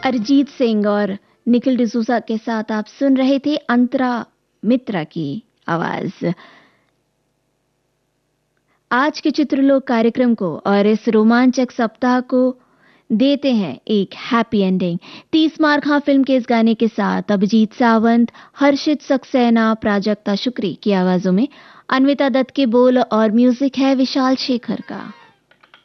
अरिजीत सिंह और निखिल डिसूजा के साथ आप सुन रहे थे अंतरा मित्रा की आवाज। आज के चित्रलोक कार्यक्रम को और इस रोमांचक सप्ताह को देते हैं एक हैप्पी एंडिंग। 30 मार खां फिल्म के इस गाने के साथ अभिजीत सावंत, हर्षित सक्सेना, प्राजक्ता शुक्री की आवाजों में, अन्विता दत्त के बोल और म्यूजिक है विशाल शेखर का।